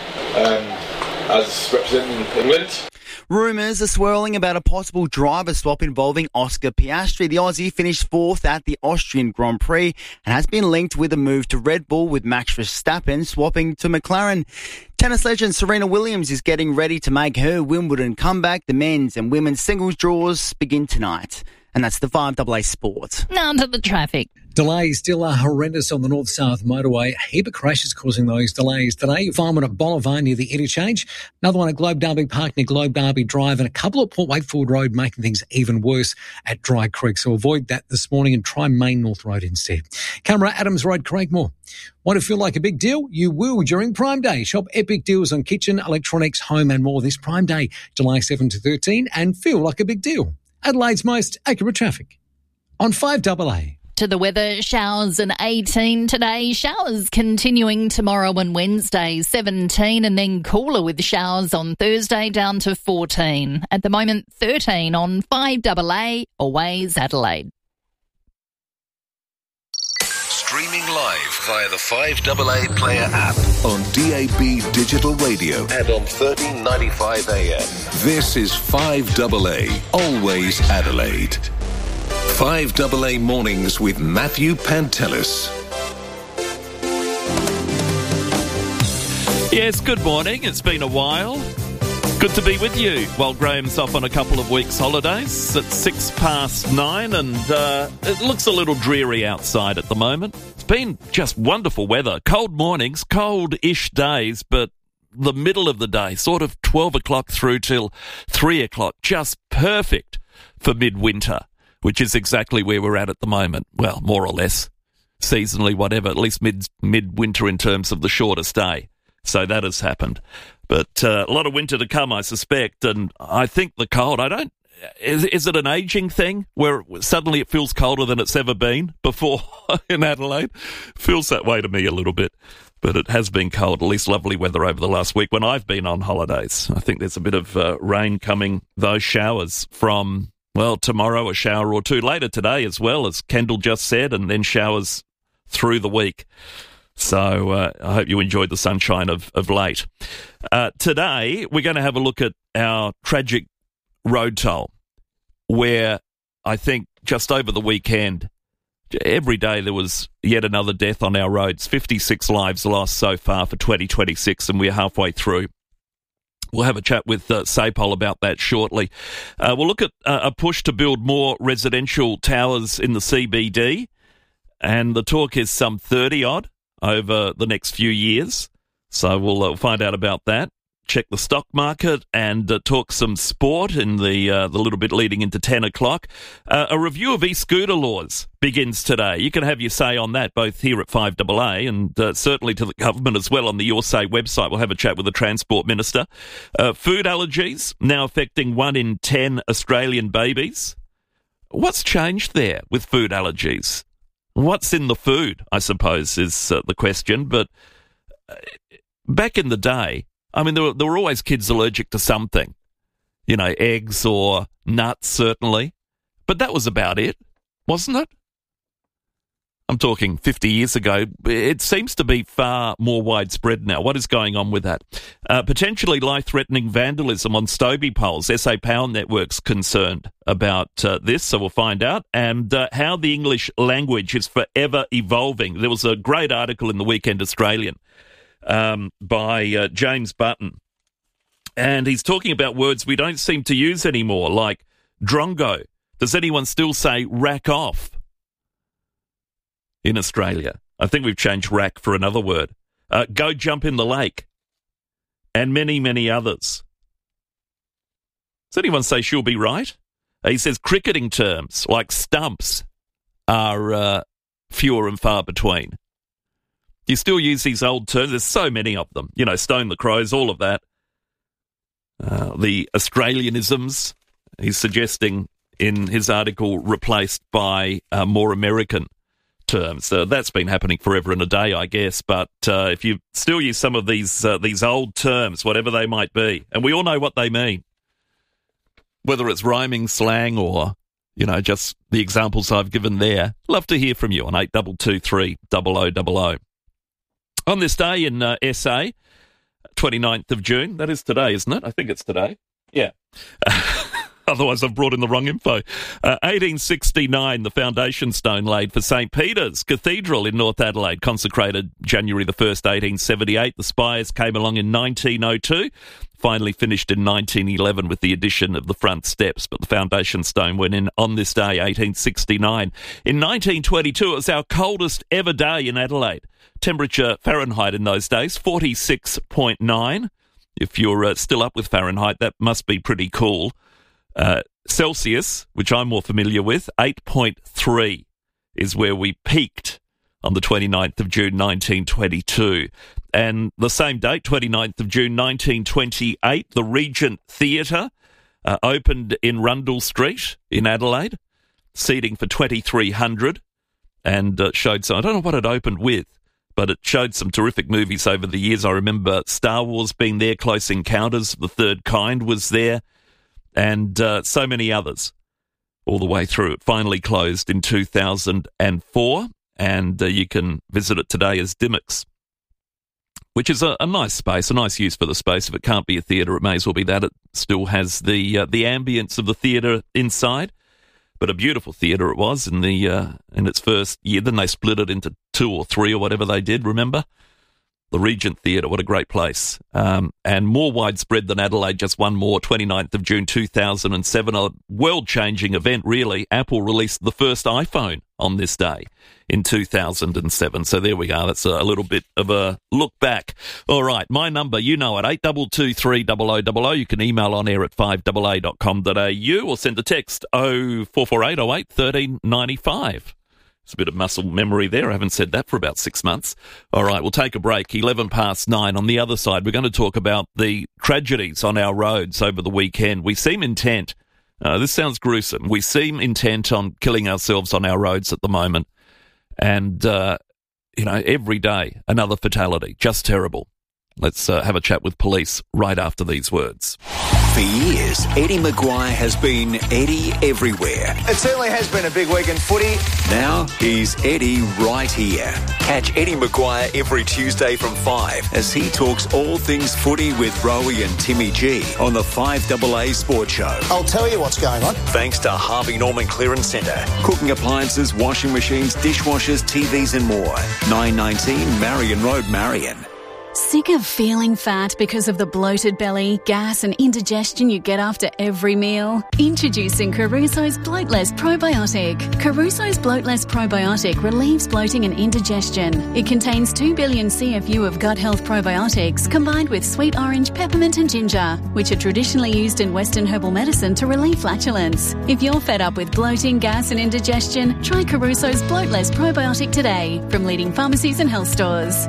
as representing England. Rumours are swirling about a possible driver swap involving Oscar Piastri. The Aussie finished fourth at the Austrian Grand Prix and has been linked with a move to Red Bull, with Max Verstappen swapping to McLaren. Tennis legend Serena Williams is getting ready to make her Wimbledon comeback. The men's and women's singles draws begin tonight. And that's the 5AA Sport. Now to the traffic. Delays still are horrendous on the north-south motorway. A heap of crashes causing those delays today. You find one at Bolivar near the interchange, another one at Globe Derby Park near Globe Derby Drive, and a couple at Port Wakefield Road, making things even worse at Dry Creek. So avoid that this morning and try Main North Road instead. Camera Adams Road, Craigmore. Want to feel like a big deal? You will during Prime Day. Shop epic deals on kitchen, electronics, home and more this Prime Day, July 7 to 13, and feel like a big deal. Adelaide's most accurate traffic on 5AA. To the weather, showers and 18 today. Showers continuing tomorrow and Wednesday, 17, and then cooler with showers on Thursday down to 14. At the moment, 13 on 5AA, always Adelaide. Streaming live via the 5AA Player app on DAB Digital Radio and on 1395 AM. This is 5AA, always Adelaide. 5AA Mornings with Matthew Pantelis. Yes, good morning. It's been a while. Good to be with you while Graham's off on a couple of weeks' holidays. It's 9:06 and it looks a little dreary outside at the moment. It's been just wonderful weather. Cold mornings, cold-ish days, but the middle of the day, sort of 12 o'clock through till 3 o'clock, just perfect for midwinter, which is exactly where we're at the moment. Well, more or less, seasonally, whatever, at least midwinter in terms of the shortest day. So that has happened. But a lot of winter to come, I suspect, and I think the cold, is it an ageing thing where suddenly it feels colder than it's ever been before in Adelaide? Feels that way to me a little bit. But it has been cold, at least lovely weather over the last week when I've been on holidays. I think there's a bit of rain coming, those showers from... Well, tomorrow a shower or two, later today as well, as Kendall just said, and then showers through the week. So I hope you enjoyed the sunshine of late. Today, we're going to have a look at our tragic road toll, where I think just over the weekend, every day there was yet another death on our roads. 56 lives lost so far for 2026, and we're halfway through. We'll have a chat with SAPOL about that shortly. We'll look at a push to build more residential towers in the CBD, and the talk is some 30-odd over the next few years. So we'll find out about that. Check the stock market and talk some sport in the little bit leading into 10 o'clock. A review of e-scooter laws begins today. You can have your say on that, both here at 5AA and certainly to the government as well on the Your Say website. We'll have a chat with the Transport Minister. Food allergies now affecting 1 in 10 Australian babies. What's changed there with food allergies? What's in the food, I suppose, is the question. But back in the day, I mean, there were always kids allergic to something, you know, eggs or nuts, certainly. But that was about it, wasn't it? I'm talking 50 years ago. It seems to be far more widespread now. What is going on with that? Potentially life-threatening vandalism on Stobie poles. SA Power Network's concerned about this, so we'll find out. And how the English language is forever evolving. There was a great article in the Weekend Australian by James Button. And he's talking about words we don't seem to use anymore, like drongo. Does anyone still say rack off in Australia? I think we've changed rack for another word. Go jump in the lake. And many, many others. Does anyone say she'll be right? He says cricketing terms like stumps are fewer and far between. You still use these old terms. There's so many of them. You know, stone the crows, all of that. The Australianisms, he's suggesting in his article, replaced by more American terms. That's been happening forever and a day, I guess. But if you still use some of these old terms, whatever they might be, and we all know what they mean, whether it's rhyming slang or, you know, just the examples I've given there, love to hear from you on 8223 0000. On this day in SA, 29th of June, that is today, isn't it? I think it's today. Yeah. Otherwise, I've brought in the wrong info. 1869, the foundation stone laid for St. Peter's Cathedral in North Adelaide, consecrated January the 1st, 1878. The spires came along in 1902, finally finished in 1911 with the addition of the front steps, but the foundation stone went in on this day, 1869. In 1922, it was our coldest ever day in Adelaide. Temperature Fahrenheit in those days, 46.9. If you're still up with Fahrenheit, that must be pretty cool. Celsius, which I'm more familiar with, 8.3 is where we peaked on the 29th of June 1922. And the same date, 29th of June 1928, the Regent Theatre opened in Rundle Street in Adelaide, seating for 2,300, and showed some, I don't know what it opened with, but it showed some terrific movies over the years. I remember Star Wars being there, Close Encounters of the Third Kind was there, and so many others all the way through. It finally closed in 2004, and you can visit it today as Dimmicks, which is a nice space, a nice use for the space. If it can't be a theatre, it may as well be that. It still has the ambience of the theatre inside, but a beautiful theatre it was in its first year. Then they split it into 2 or 3 or whatever they did, remember? The Regent Theatre, what a great place. And more widespread than Adelaide, just one more, 29th of June 2007, a world-changing event, really. Apple released the first iPhone on this day in 2007. So there we go. That's a little bit of a look back. All right, my number, you know it, 8223 0000. You can email on air at 5AA.com.au or send a text 0448 08 1395. It's a bit of muscle memory there. I haven't said that for about 6 months. All right, we'll take a break. 11 past 9. On the other side, we're going to talk about the tragedies on our roads over the weekend. We seem intent. This sounds gruesome. We seem intent on killing ourselves on our roads at the moment. And, every day, another fatality. Just terrible. Let's have a chat with police right after these words. For years, Eddie Maguire has been Eddie everywhere. It certainly has been a big week in footy. Now he's Eddie right here. Catch Eddie Maguire every Tuesday from 5 as he talks all things footy with Rowie and Timmy G on the 5AA Sports Show. I'll tell you what's going on. Thanks to Harvey Norman Clearance Centre. Cooking appliances, washing machines, dishwashers, TVs and more. 919 Marion Road, Marion. Sick of feeling fat because of the bloated belly, gas and indigestion you get after every meal? Introducing Caruso's Bloatless Probiotic. Caruso's Bloatless Probiotic relieves bloating and indigestion. It contains 2 billion CFU of gut health probiotics combined with sweet orange, peppermint and ginger, which are traditionally used in Western herbal medicine to relieve flatulence. If you're fed up with bloating, gas and indigestion, try Caruso's Bloatless Probiotic today from leading pharmacies and health stores.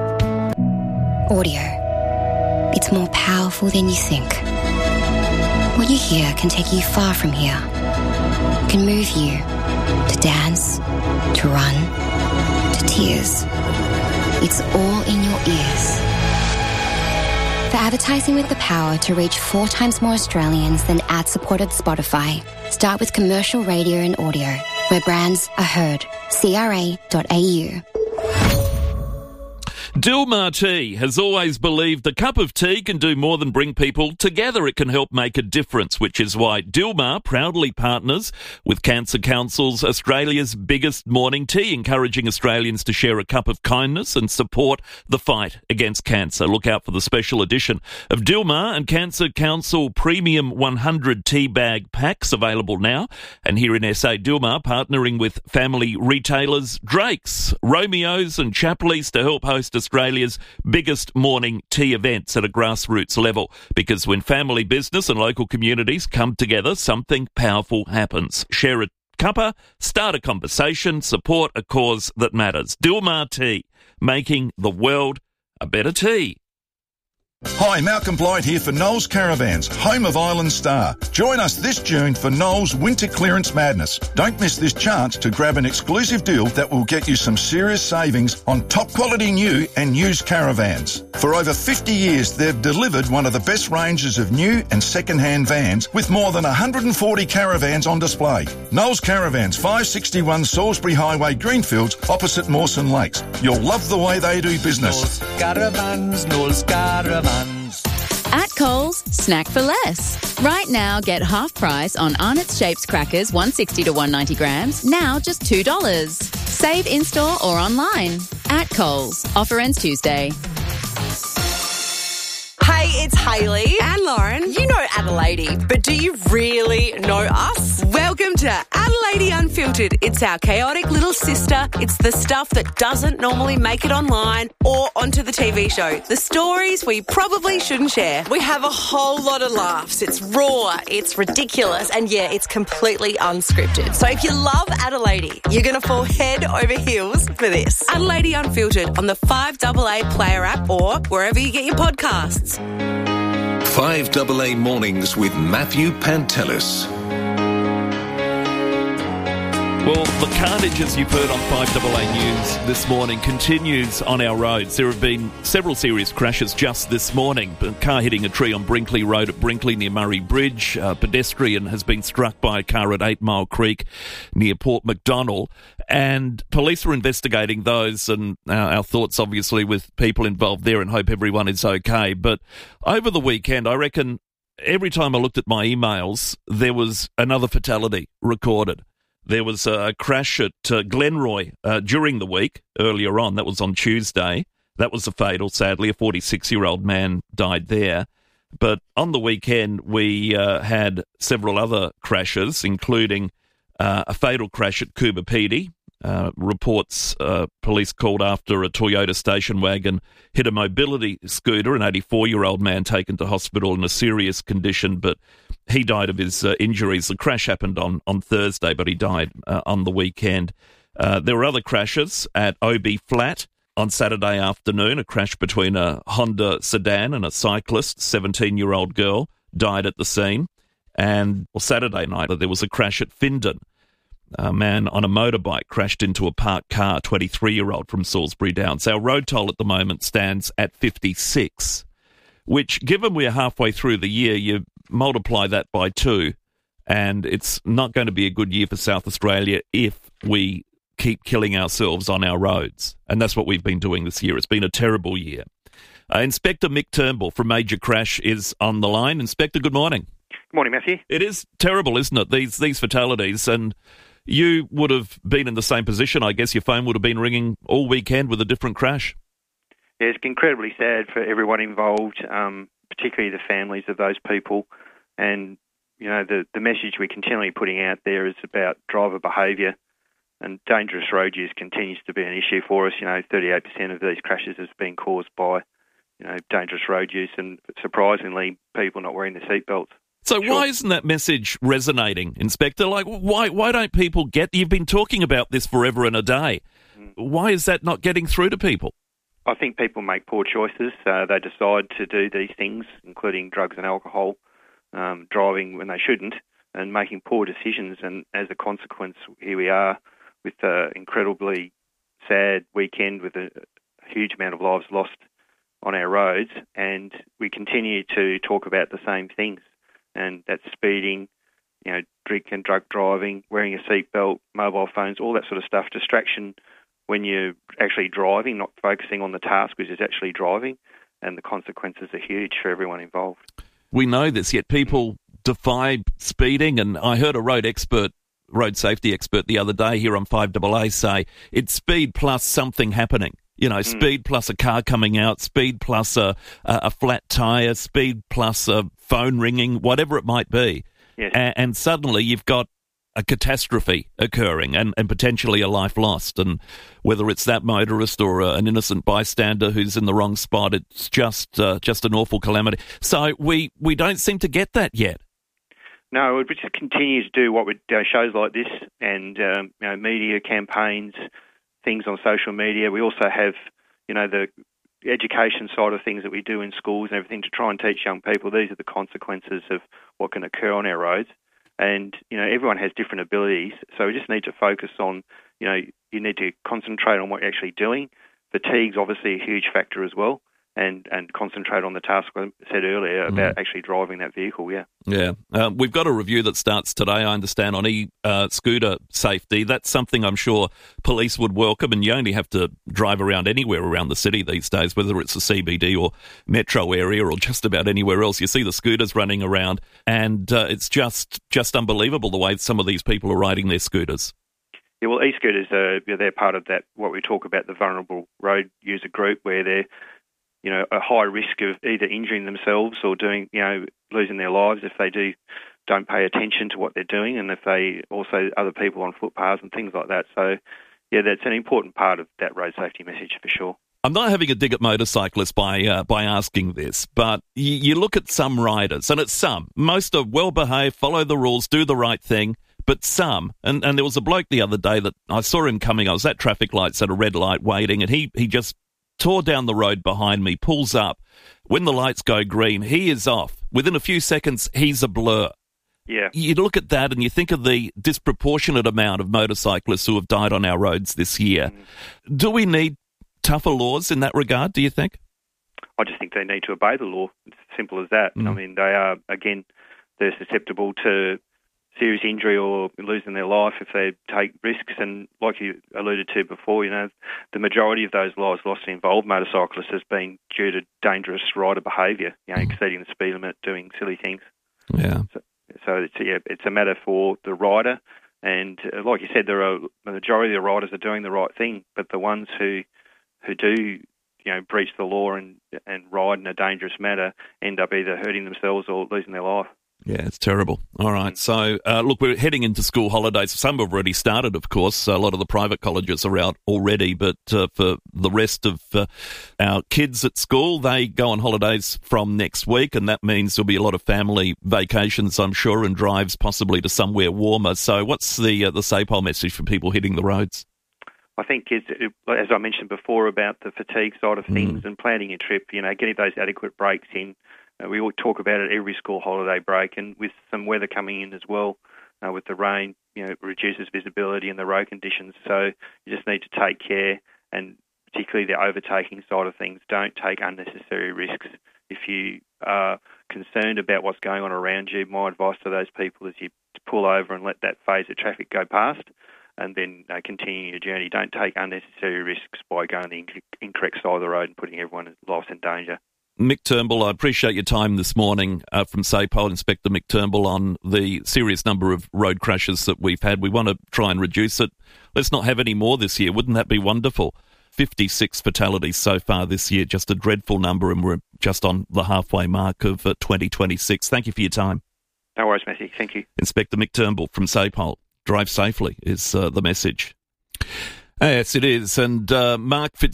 Audio. It's more powerful than you think. What you hear can take you far from here. It can move you to dance, to run, to tears. It's all in your ears. For advertising with the power to reach 4 times more Australians than ad-supported Spotify, start with commercial radio and audio, where brands are heard. cra.au. Dilmah Tea has always believed a cup of tea can do more than bring people together. It can help make a difference, which is why Dilmah proudly partners with Cancer Council's Australia's biggest morning tea, encouraging Australians to share a cup of kindness and support the fight against cancer. Look out for the special edition of Dilmah and Cancer Council Premium 100 tea bag packs available now. And here in SA, Dilmah partnering with family retailers Drake's, Romeo's and Chapley's to help host Australia's biggest morning tea events at a grassroots level, because when family, business and local communities come together, something powerful happens. Share a cuppa, start a conversation, support a cause that matters. Dilmah Tea, making the world a better tea. Hi, Malcolm Blight here for Knowles Caravans, home of Island Star. Join us this June for Knowles Winter Clearance Madness. Don't miss this chance to grab an exclusive deal that will get you some serious savings on top quality new and used caravans. For over 50 years, they've delivered one of the best ranges of new and second-hand vans with more than 140 caravans on display. Knowles Caravans, 561 Salisbury Highway, Greenfields, opposite Mawson Lakes. You'll love the way they do business. Knowles Caravans. At Coles, snack for less. Right now, get half price on Arnott's Shapes crackers, 160 to 190 grams, now just $2. Save in-store or online. At Coles. Offer ends Tuesday. Hey, it's Hayley and Lauren. You know Adelaide, but do you really know us? Welcome to Adelaide Unfiltered. It's our chaotic little sister. It's the stuff that doesn't normally make it online or onto the TV show. The stories we probably shouldn't share. We have a whole lot of laughs. It's raw, it's ridiculous, and yeah, it's completely unscripted. So if you love Adelaide, you're going to fall head over heels for this. Adelaide Unfiltered on the 5AA Player app or wherever you get your podcasts. 5AA Mornings with Matthew Pantelis. Well, the carnage, as you've heard on 5AA News this morning, continues on our roads. There have been several serious crashes just this morning. A car hitting a tree on Brinkley Road at Brinkley near Murray Bridge. A pedestrian has been struck by a car at 8 Mile Creek near Port MacDonnell. And police are investigating those, and our thoughts obviously with people involved there, and hope everyone is okay. But over the weekend, I reckon every time I looked at my emails, there was another fatality recorded. There was a crash at Glenroy during the week, earlier on. That was on Tuesday. That was a fatal, sadly. A 46-year-old man died there. But on the weekend, we had several other crashes, including a fatal crash at Coober Pedy. Reports police called after a Toyota station wagon hit a mobility scooter, an 84-year-old man taken to hospital in a serious condition, but he died of his injuries. The crash happened on Thursday, but he died on the weekend. There were other crashes at OB Flat on Saturday afternoon, a crash between a Honda sedan and a cyclist. 17-year-old girl died at the scene. And Saturday night, there was a crash at Findon. A man on a motorbike crashed into a parked car, 23-year-old from Salisbury Downs. Our road toll at the moment stands at 56, which, given we're halfway through the year, you multiply that by 2, and it's not going to be a good year for South Australia if we keep killing ourselves on our roads. And that's what we've been doing this year. It's been a terrible year. Inspector Mick Turnbull from Major Crash is on the line. Inspector, good morning. Good morning, Matthew. It is terrible, isn't it, these fatalities? And you would have been in the same position. I guess your phone would have been ringing all weekend with a different crash. Yeah, it's incredibly sad for everyone involved, particularly the families of those people. And, you know, the message we're continually putting out there is about driver behaviour, and dangerous road use continues to be an issue for us. You know, 38% of these crashes has been caused by, you know, dangerous road use, and surprisingly, people not wearing their seatbelts. So why isn't that message resonating, Inspector? Like, why don't people get... You've been talking about this forever and a day. Why is that not getting through to people? I think people make poor choices. They decide to do these things, including drugs and alcohol, driving when they shouldn't, and making poor decisions. And as a consequence, here we are with an incredibly sad weekend with a huge amount of lives lost on our roads, and we continue to talk about the same things. And that's speeding, drink and drug driving, wearing a seatbelt, mobile phones, all that sort of stuff, distraction when you're actually driving, not focusing on the task, which is actually driving, and the consequences are huge for everyone involved. We know this, yet people defy speeding, and I heard a road safety expert the other day here on 5AA say it's speed plus something happening. Speed plus a car coming out, speed plus a flat tyre, speed plus a phone ringing, whatever it might be. Yes. And suddenly you've got a catastrophe occurring and potentially a life lost. And whether it's that motorist or an innocent bystander who's in the wrong spot, it's just an awful calamity. So we don't seem to get that yet. No, we just continue to do what we do, shows like this and media campaigns, things on social media. We also have, the education side of things that we do in schools and everything to try and teach young people these are the consequences of what can occur on our roads. And, everyone has different abilities, so we just need to focus on, you need to concentrate on what you're actually doing. Fatigue's obviously a huge factor as well, and concentrate on the task I said earlier about actually driving that vehicle, yeah. Yeah. We've got a review that starts today, I understand, on e-scooter safety. That's something I'm sure police would welcome, and you only have to drive around anywhere around the city these days, whether it's a CBD or metro area or just about anywhere else. You see the scooters running around, and it's just unbelievable the way some of these people are riding their scooters. Yeah, well, e-scooters, they're part of that, what we talk about, the vulnerable road user group, where they're a high risk of either injuring themselves or losing their lives if they don't pay attention to what they're doing, and if they also other people on footpaths and things like that. So, yeah, that's an important part of that road safety message for sure. I'm not having a dig at motorcyclists by asking this, but you look at some riders, and it's some. Most are well-behaved, follow the rules, do the right thing, but some, and there was a bloke the other day that I saw him coming. I was at traffic lights at a red light waiting, and he just tore down the road behind me, pulls up. When the lights go green, he is off. Within a few seconds, he's a blur. Yeah. You look at that and you think of the disproportionate amount of motorcyclists who have died on our roads this year. Do we need tougher laws in that regard, do you think? I just think they need to obey the law. It's as simple as that. I mean, they are, again, they're susceptible to serious injury or losing their life if they take risks. And like you alluded to before, the majority of those lives lost to involved motorcyclists has been due to dangerous rider behaviour, exceeding the speed limit, doing silly things. Yeah. So it's a matter for the rider. And like you said, the majority of the riders are doing the right thing, but the ones who do breach the law and ride in a dangerous manner end up either hurting themselves or losing their life. Yeah, it's terrible. All right. So, look, we're heading into school holidays. Some have already started, of course. A lot of the private colleges are out already. But for the rest of our kids at school, they go on holidays from next week. And that means there'll be a lot of family vacations, I'm sure, and drives possibly to somewhere warmer. So what's the SAPOL message for people hitting the roads? I think, as I mentioned before, about the fatigue side of things and planning your trip, getting those adequate breaks in. We all talk about it every school holiday break, and with some weather coming in as well, with the rain, it reduces visibility and the road conditions. So you just need to take care, and particularly the overtaking side of things, don't take unnecessary risks. If you are concerned about what's going on around you, my advice to those people is you pull over and let that phase of traffic go past, and then continue your journey. Don't take unnecessary risks by going the incorrect side of the road and putting everyone's lives in danger. Mick Turnbull, I appreciate your time this morning from SAPOL, Inspector Mick Turnbull, on the serious number of road crashes that we've had. We want to try and reduce it. Let's not have any more this year. Wouldn't that be wonderful? 56 fatalities so far this year, just a dreadful number, and we're just on the halfway mark of 2026. Thank you for your time. No worries, Matthew. Thank you. Inspector Mick Turnbull from SAPOL. Drive safely is the message. Yes, it is. And Mark from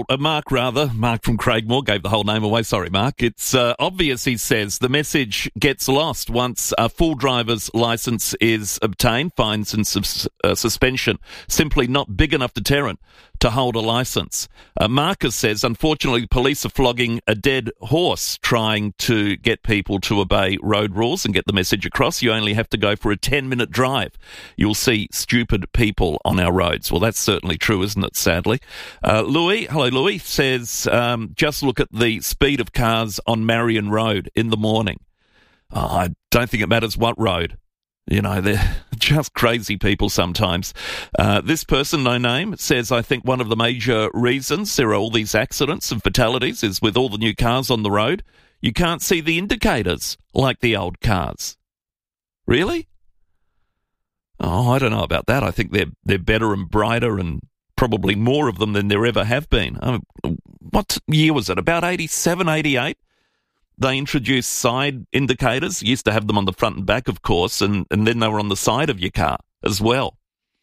Craigmore gave the whole name away. Sorry, Mark. It's obvious, he says, the message gets lost once a full driver's licence is obtained. Fines and suspension simply not big enough deterrent to hold a licence. Marcus says, unfortunately, police are flogging a dead horse trying to get people to obey road rules and get the message across. You only have to go for a 10-minute drive. You'll see stupid people on our roads. Well, that's certainly true, isn't it, sadly? Louis, hello, Louis, says, just look at the speed of cars on Marion Road in the morning. I don't think it matters what road. You know, they're just crazy people sometimes. This person, no name, says, I think one of the major reasons there are all these accidents and fatalities is with all the new cars on the road, you can't see the indicators like the old cars. Really? Oh, I don't know about that. I think they're better and brighter and probably more of them than there ever have been. What year was it? About 87, 88? They introduced side indicators. You used to have them on the front and back, of course, and then they were on the side of your car as well.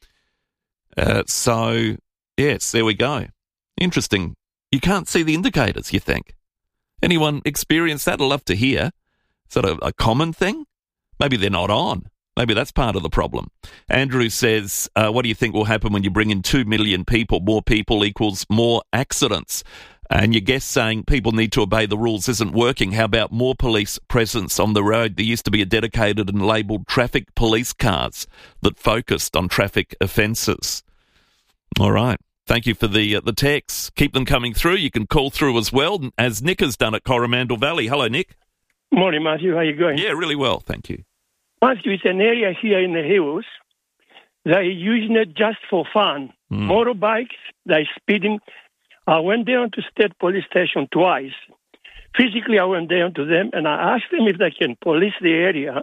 So, yes, there we go. Interesting. You can't see the indicators, you think? Anyone experience that? I'd love to hear. Is that a common thing? Maybe they're not on. Maybe that's part of the problem. Andrew says, what do you think will happen when you bring in 2 million people? More people equals more accidents. And your guest saying people need to obey the rules isn't working. How about more police presence on the road? There used to be a dedicated and labelled traffic police cars that focused on traffic offences. All right. Thank you for the texts. Keep them coming through. You can call through as well, as Nick has done at Coromandel Valley. Hello, Nick. Morning, Matthew. How are you going? Yeah, really well. Thank you. Matthew, it's an area here in the hills. They're using it just for fun. Motorbikes, they're speeding. I went down to State Police Station twice. Physically, I went down to them and I asked them if they can police the area